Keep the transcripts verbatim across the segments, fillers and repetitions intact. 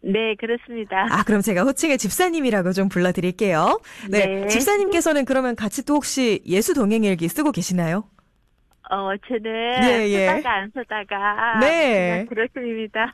네, 그렇습니다. 아, 그럼 제가 호칭에 집사님이라고 좀 불러드릴게요. 네, 네. 집사님께서는 그러면 같이 또 혹시 예수 동행일기 쓰고 계시나요? 어, 저는 예, 예. 쓰다가 안 쓰다가 네. 그냥 그렇습니다.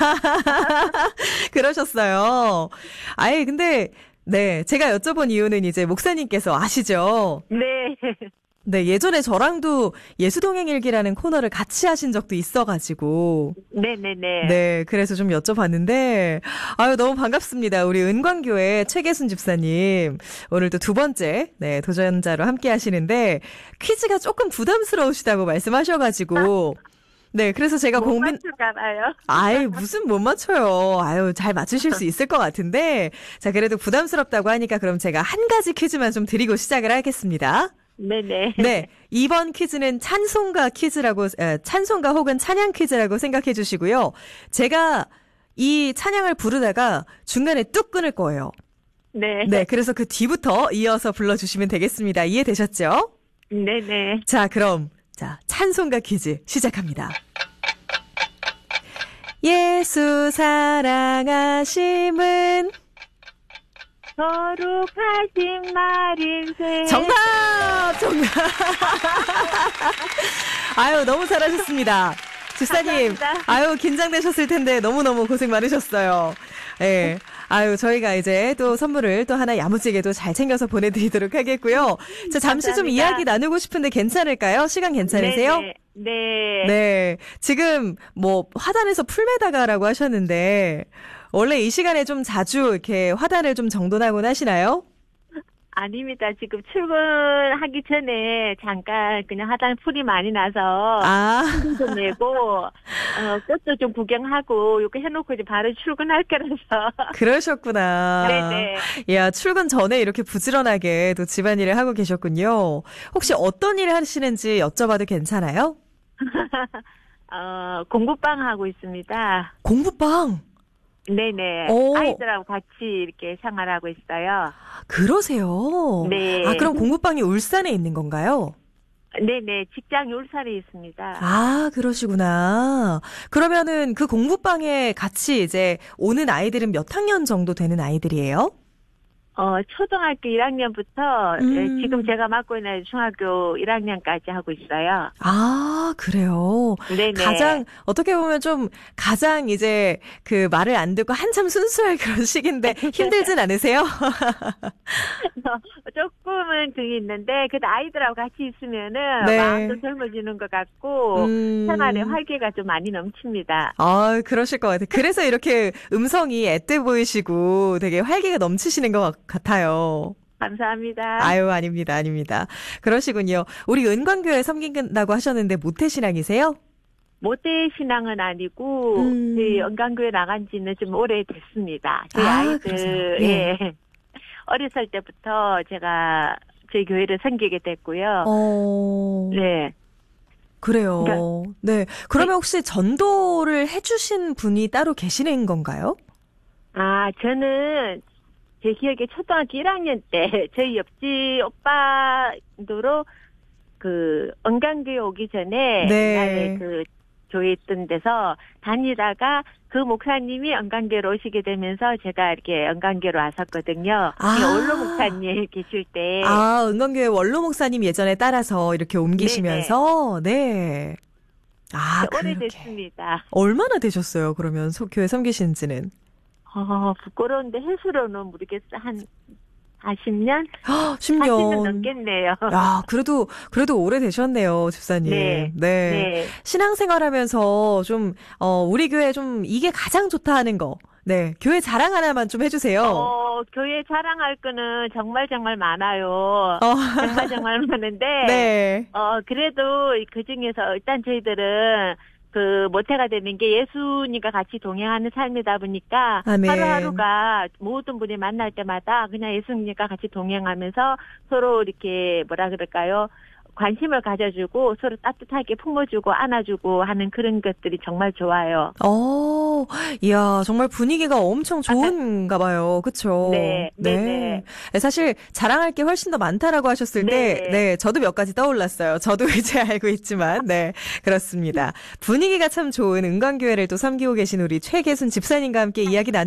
그러셨어요. 아예 근데 네, 제가 여쭤본 이유는 이제 목사님께서 아시죠? 네. 네, 예전에 저랑도 예수동행일기라는 코너를 같이 하신 적도 있어가지고. 네네네. 네, 그래서 좀 여쭤봤는데, 아유, 너무 반갑습니다. 우리 은광교회 최계순 집사님. 오늘 또 두 번째, 네, 도전자로 함께 하시는데, 퀴즈가 조금 부담스러우시다고 말씀하셔가지고, 네, 그래서 제가 못 고민. 맞출까봐요. 아이, 무슨 못 맞춰요. 아유, 잘 맞추실 수 있을 것 같은데, 자, 그래도 부담스럽다고 하니까 그럼 제가 한 가지 퀴즈만 좀 드리고 시작을 하겠습니다. 네네. 네. 이번 퀴즈는 찬송가 퀴즈라고, 에, 찬송가 혹은 찬양 퀴즈라고 생각해 주시고요. 제가 이 찬양을 부르다가 중간에 뚝 끊을 거예요. 네. 네. 그래서 그 뒤부터 이어서 불러주시면 되겠습니다. 이해되셨죠? 네네. 자, 그럼, 자, 찬송가 퀴즈 시작합니다. 예수 사랑하심은 거룩하신 말인생. 정답! 정답! 아유, 너무 잘하셨습니다. 집사님, 감사합니다. 아유, 긴장되셨을 텐데 너무너무 고생 많으셨어요. 예. 네. 아유, 저희가 이제 또 선물을 또 하나 야무지게도 잘 챙겨서 보내드리도록 하겠고요. 자, 잠시 감사합니다. 좀 이야기 나누고 싶은데 괜찮을까요? 시간 괜찮으세요? 네네. 네. 네. 지금 뭐 화단에서 풀메다가라고 하셨는데, 원래 이 시간에 좀 자주 이렇게 화단을 좀 정돈하곤 하시나요? 아닙니다. 지금 출근하기 전에 잠깐 그냥 하단 풀이 많이 나서 아. 좀 내고 어, 꽃도 좀 구경하고 이렇게 해놓고 이제 바로 출근할 거라서. 그러셨구나. 네네. 야, 출근 전에 이렇게 부지런하게 또 집안일을 하고 계셨군요. 혹시 어떤 일을 하시는지 여쭤봐도 괜찮아요? 어, 공부방 하고 있습니다. 공부방? 네네. 오. 아이들하고 같이 이렇게 생활하고 있어요. 그러세요? 네. 아, 그럼 공부방이 울산에 있는 건가요? 네네. 직장이 울산에 있습니다. 아, 그러시구나. 그러면은 그 공부방에 같이 이제 오는 아이들은 몇 학년 정도 되는 아이들이에요? 어, 초등학교 일 학년부터 음. 지금 제가 맡고 있는 중학교 일 학년까지 하고 있어요. 아, 그래요? 네네. 가장, 어떻게 보면 좀, 가장 이제, 그 말을 안 듣고 한참 순수할 그런 시기인데, 힘들진 않으세요? 조금은 등이 있는데, 그래도 아이들하고 같이 있으면은, 네. 마음도 젊어지는 것 같고, 음. 생활에 활기가 좀 많이 넘칩니다. 아, 그러실 것 같아요. 그래서 이렇게 음성이 앳돼 보이시고, 되게 활기가 넘치시는 것 같아요. 감사합니다. 아유, 아닙니다, 아닙니다. 그러시군요. 우리 은광교회 섬긴다고 하셨는데, 모태신앙이세요? 모태 신앙은 아니고 음. 저희 은강교회 나간 지는 좀 오래됐습니다. 저희 아, 아이들 그러세요? 예. 어렸을 때부터 제가 저희 교회를 섬기게 됐고요. 어. 네. 그래요. 그러니까, 네. 그러면 혹시 전도를 해주신 분이 따로 계시는 건가요? 아, 저는 제 기억에 초등학교 일 학년 때 저희 옆집 오빠도로 그 은강교회 오기 전에 네. 옛날에 그 교회 있던 데서 다니다가 그 목사님이 은강교회로 오시게 되면서 제가 이렇게 은강교회로 왔었거든요. 아. 원로 목사님 계실 때. 아, 은광교회 원로 목사님 예전에 따라서 이렇게 옮기시면서, 네. 아, 그렇게. 오래됐습니다. 얼마나 되셨어요, 그러면 소, 교회 섬기신 지는? 어, 부끄러운데 횟수로는 모르겠어. 한 사십 년? 십 년. 사십 년 넘겠네요. 야, 그래도, 그래도 오래되셨네요, 집사님. 네. 네. 네. 신앙생활 하면서 좀, 어, 우리 교회 좀 이게 가장 좋다 하는 거. 네. 교회 자랑 하나만 좀 해주세요. 어, 교회 자랑할 거는 정말 정말 많아요. 어. 정말 정말 많은데. 네. 어, 그래도 그 중에서 일단 저희들은 그 모태가 되는 게 예수님과 같이 동행하는 삶이다 보니까 아멘. 하루하루가 모든 분이 만날 때마다 그냥 예수님과 같이 동행하면서 서로 이렇게 뭐라 그럴까요? 관심을 가져주고 서로 따뜻하게 품어주고 안아주고 하는 그런 것들이 정말 좋아요. 어, 이야, 정말 분위기가 엄청 좋은가 봐요. 그쵸? 네, 네, 네. 사실 자랑할 게 훨씬 더 많다라고 하셨을 네. 때, 네, 저도 몇 가지 떠올랐어요. 저도 이제 알고 있지만, 네, 그렇습니다. 분위기가 참 좋은 은광교회를 또 섬기고 계신 우리 최계순 집사님과 함께 이야기 나누